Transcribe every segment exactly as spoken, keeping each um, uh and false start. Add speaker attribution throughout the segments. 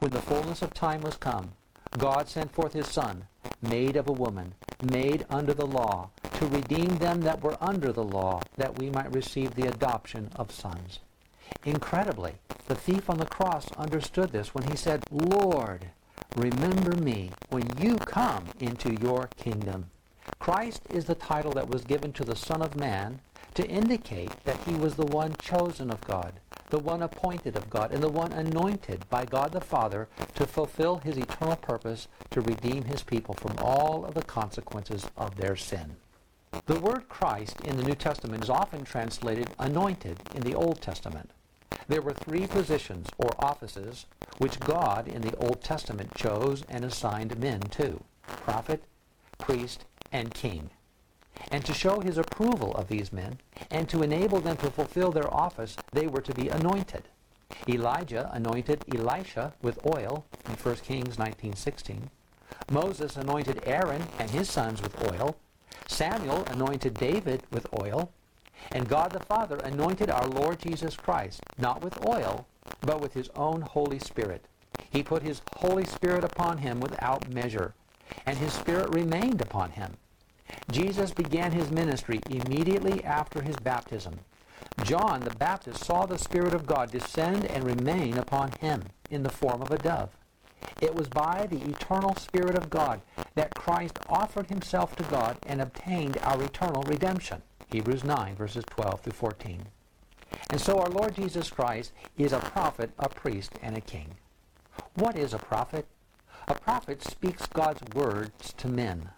Speaker 1: When the fullness of time was come, God sent forth his Son, made of a woman, made under the law, to redeem them that were under the law, that we might receive the adoption of sons. Incredibly, the thief on the cross understood this when he said, "Lord, remember me when you come into your kingdom." Christ is the title that was given to the Son of Man to indicate that he was the one chosen of God, the one appointed of God, and the one anointed by God the Father to fulfill his eternal purpose to redeem his people from all of the consequences of their sin. The word Christ in the New Testament is often translated anointed in the Old Testament. There were three positions or offices which God in the Old Testament chose and assigned men to: prophet, priest, and king. And to show his approval of these men, and to enable them to fulfill their office, they were to be anointed. Elijah anointed Elisha with oil in First Kings nineteen sixteen. Moses anointed Aaron and his sons with oil. Samuel anointed David with oil. And God the Father anointed our Lord Jesus Christ, not with oil, but with his own Holy Spirit. He put his Holy Spirit upon him without measure, and his Spirit remained upon him. Jesus began his ministry immediately after his baptism. John the Baptist saw the Spirit of God descend and remain upon him in the form of a dove. It was by the eternal Spirit of God that Christ offered himself to God and obtained our eternal redemption. Hebrews nine, verses twelve through fourteen. And so our Lord Jesus Christ is a prophet, a priest, and a king. What is a prophet? A prophet speaks God's words to men.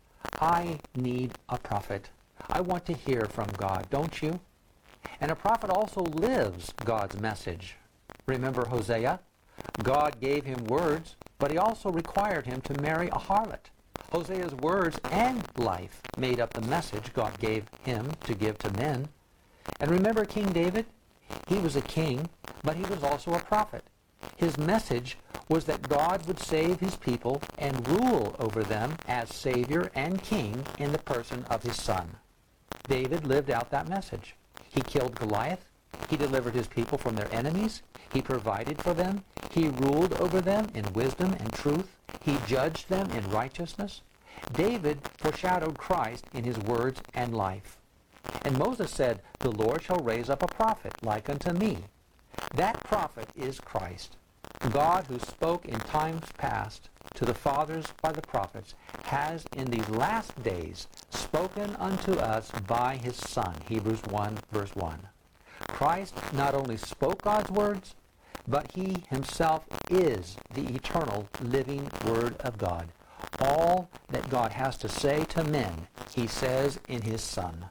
Speaker 1: I need a prophet. I want to hear from God, don't you? And a prophet also lives God's message. Remember Hosea? God gave him words, but he also required him to marry a harlot. Hosea's words and life made up the message God gave him to give to men. And remember King David? He was a king, but he was also a prophet. His message was that God would save his people and rule over them as Savior and King in the person of his Son. David lived out that message. He killed Goliath. He delivered his people from their enemies. He provided for them. He ruled over them in wisdom and truth. He judged them in righteousness. David foreshadowed Christ in his words and life. And Moses said, "The Lord shall raise up a prophet like unto me." That prophet is Christ. God, who spoke in times past to the fathers by the prophets, has in these last days spoken unto us by his Son. Hebrews one, verse one. Christ not only spoke God's words, but he himself is the eternal living Word of God. All that God has to say to men, he says in his Son.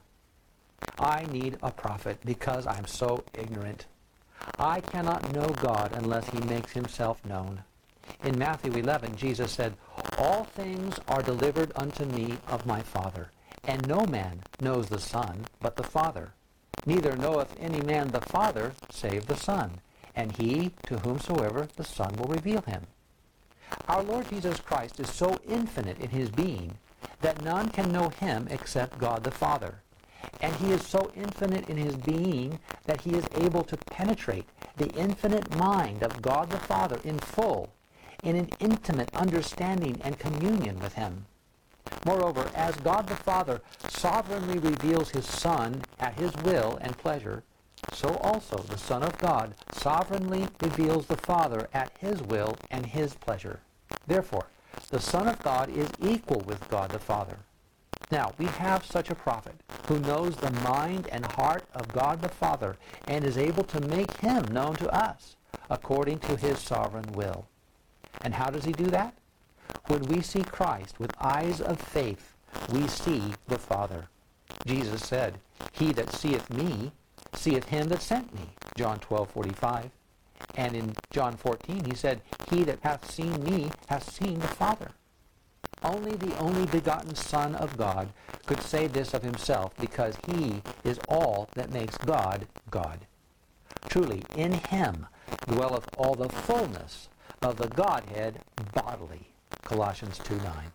Speaker 1: I need a prophet because I'm so ignorant. I cannot know God unless he makes himself known. In Matthew eleven, Jesus said, "All things are delivered unto me of my Father, and no man knows the Son but the Father. Neither knoweth any man the Father save the Son, and he to whomsoever the Son will reveal him." Our Lord Jesus Christ is so infinite in his being that none can know him except God the Father. And he is so infinite in his being that he is able to penetrate the infinite mind of God the Father in full, in an intimate understanding and communion with him. Moreover, as God the Father sovereignly reveals his Son at his will and pleasure, so also the Son of God sovereignly reveals the Father at his will and his pleasure. Therefore, the Son of God is equal with God the Father. Now, we have such a prophet who knows the mind and heart of God the Father and is able to make him known to us according to his sovereign will. And how does he do that? When we see Christ with eyes of faith, we see the Father. Jesus said, "He that seeth me, seeth him that sent me," John twelve forty-five. And in John fourteen, he said, "He that hath seen me hath seen the Father." Only the only begotten Son of God could say this of himself, because he is all that makes God, God. Truly, in him dwelleth all the fullness of the Godhead bodily. Colossians two nine.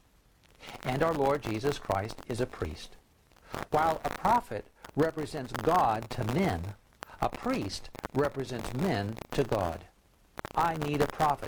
Speaker 1: And our Lord Jesus Christ is a priest. While a prophet represents God to men, a priest represents men to God. I need a prophet